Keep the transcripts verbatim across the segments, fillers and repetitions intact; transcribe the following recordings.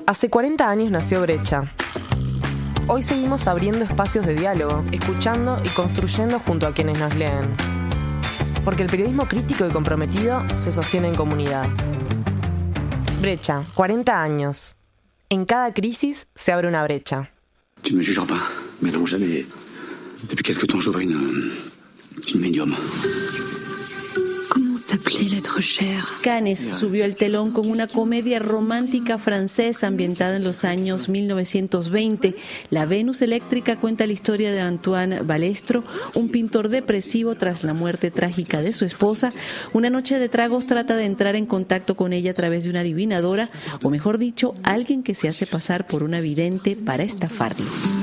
Hace cuarenta años nació Brecha. Hoy seguimos abriendo espacios de diálogo, escuchando y construyendo junto a quienes nos leen. Porque el periodismo crítico y comprometido se sostiene en comunidad. Brecha, cuarenta años. En cada crisis se abre una brecha. Tu ne me jugeras pas, mais non jamais. Depuis quelque temps, j'ouvre une, une médium. ¿Cómo s'appelait l'être cher? Cannes subió el telón con una comedia romántica francesa ambientada en los años mil novecientos veinte. La Venus Eléctrica cuenta la historia de Antoine Balestre, un pintor depresivo tras la muerte trágica de su esposa. Una noche de tragos trata de entrar en contacto con ella a través de una adivinadora, o mejor dicho, alguien que se hace pasar por una vidente para estafarlo.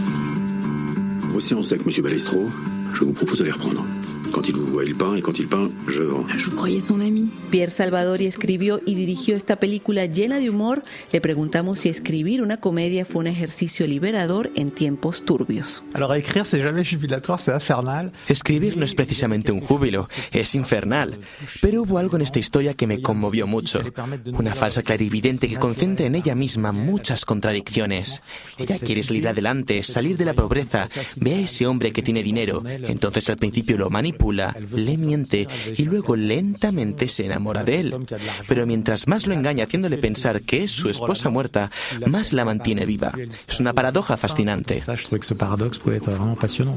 Aussi en sec, monsieur Balestre, je vous propose de les reprendre. Quand il vous voit, il peint, et quand il peint, je vends. Je vous croyais son ami. Pierre Salvadori escribió y dirigió esta película llena de humor. Le preguntamos si escribir una comedia fue un ejercicio liberador en tiempos turbios. Alors écrire, c'est jamais jubilatoire, c'est infernal. Escribir no es precisamente un júbilo, es infernal. Pero hubo algo en esta historia que me conmovió mucho. Una falsa clarividente que concentra en ella misma muchas contradicciones. Ella quiere salir adelante, salir de la pobreza. Ve a ese hombre que tiene dinero. Entonces al principio lo manipula, le miente y luego lentamente se enamora de él. Pero mientras más lo engaña haciéndole pensar que es su esposa muerta, más la mantiene viva. Es una paradoja fascinante. Ça, je trouvais que ce paradoxe pouvait être vraiment passionnant.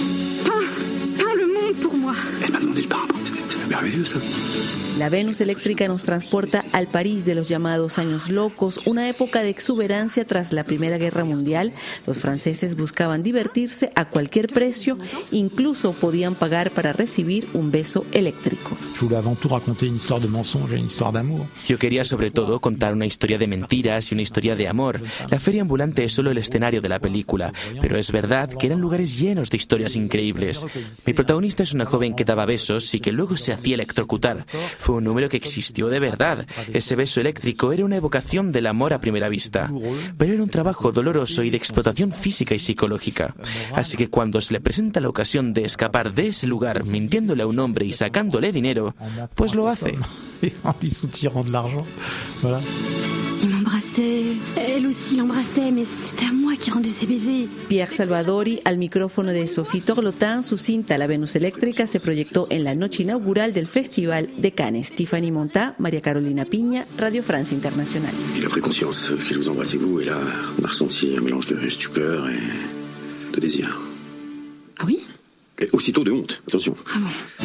Peins, peins le monde pour moi. Elle m'a demandé le peindre. C'est merveilleux, ça. La Venus Eléctrica nos transporta al París de los llamados años locos, una época de exuberancia tras la Primera Guerra Mundial. Los franceses buscaban divertirse a cualquier precio, incluso podían pagar para recibir un beso eléctrico. Je voulais avant tout raconter une histoire de mensonge et une histoire d'amour. Yo quería sobre todo contar una historia de mentiras y una historia de amor. La feria ambulante es solo el escenario de la película, pero es verdad que eran lugares llenos de historias increíbles. Mi protagonista es una joven que daba besos y que luego se hacía electrocutar. Fue un número que existió de verdad. Ese beso eléctrico era una evocación del amor a primera vista. Pero era un trabajo doloroso y de explotación física y psicológica. Así que cuando se le presenta la ocasión de escapar de ese lugar mintiéndole a un hombre y sacándole dinero, pues lo hace. En lui soutirant de l'argent. Voilà. Il m'embrassait. Elle aussi l'embrassait, mais c'était à moi qui rendais ses baisers. Pierre Salvadori, al micrófono de Sophie Torlotin, su cinta La Venus Eléctrica se proyectó en la noche inaugural del Festival de Cannes. Tiffany Montá, María Carolina Piña, Radio Francia Internacional. Il a pris conscience qu'il vous embrassait vous, et là, on a ressenti un mélange de stupeur et de désir. Ah oui? Et aussitôt de honte, attention. Ah bon.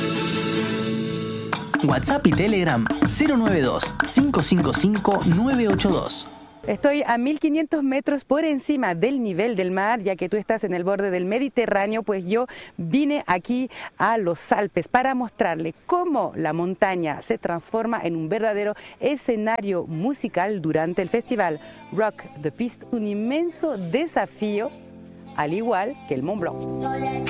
WhatsApp y Telegram cero nueve dos, cinco cinco cinco, nueve ocho dos. Estoy a mil quinientos metros por encima del nivel del mar, ya que tú estás en el borde del Mediterráneo, pues yo vine aquí a los Alpes para mostrarle cómo la montaña se transforma en un verdadero escenario musical durante el festival Rock the Piste, un inmenso desafío, al igual que el Mont Blanc.